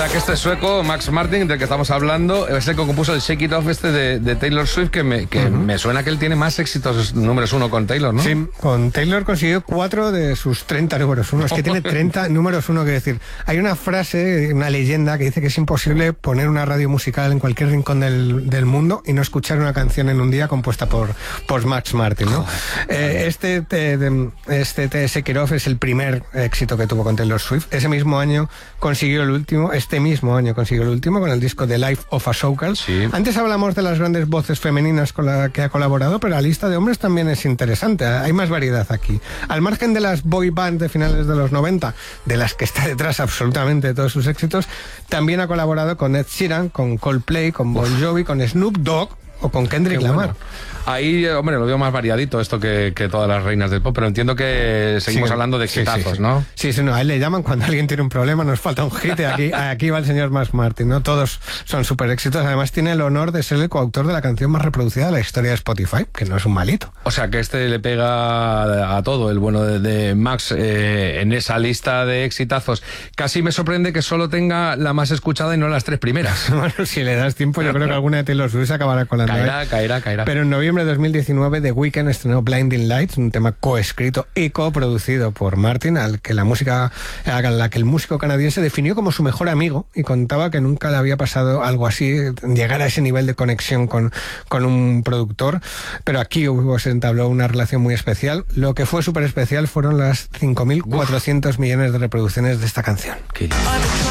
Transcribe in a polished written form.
sea que este sueco, Max Martin, del que estamos hablando, es el que compuso el Shake It Off de Taylor Swift, que me suena que él tiene más éxitos números uno con Taylor, ¿no? Sí, con Taylor consiguió 4 de sus 30 números uno. Es que tiene 30 números uno, que decir. Hay una frase, una leyenda que dice que es imposible poner una radio musical en cualquier rincón del mundo y no escuchar una canción en un día compuesta por Max Martin, ¿no? Este Shake It Off es el primer éxito que tuvo con Taylor Swift. Ese mismo año consiguió el último, con el disco The Life of a Showgirl. Sí. Antes hablamos de las grandes voces femeninas con las que ha colaborado, pero la lista de hombres también es interesante. Hay más variedad aquí. Al margen de las boy bands de finales de los 90, de las que está detrás absolutamente de todos sus éxitos, también ha colaborado con Ed Sheeran, con Coldplay, con Bon Jovi, con Snoop Dogg o con Kendrick Lamar. Ahí, hombre, lo veo más variadito esto que todas las reinas del pop, pero entiendo que seguimos hablando de exitazos, ¿no? Sí, no, a él le llaman cuando alguien tiene un problema, nos falta un hit, aquí va el señor Max Martin, ¿no? Todos son súper éxitos. Además tiene el honor de ser el coautor de la canción más reproducida de la historia de Spotify, que no es un malito. O sea que este le pega a todo, el bueno de Max, en esa lista de exitazos. Casi me sorprende que solo tenga la más escuchada y no las 3 primeras. Bueno, si le das tiempo, yo creo que alguna de Taylor Swift se acabará colando. Caerá. Pero en noviembre de 2019 The Weeknd estrenó Blinding Lights, un tema coescrito y coproducido por Martin, a la que el músico canadiense definió como su mejor amigo, y contaba que nunca le había pasado algo así, llegar a ese nivel de conexión con un productor. Pero aquí se entabló una relación muy especial. Lo que fue súper especial fueron las 5.400 millones de reproducciones de esta canción.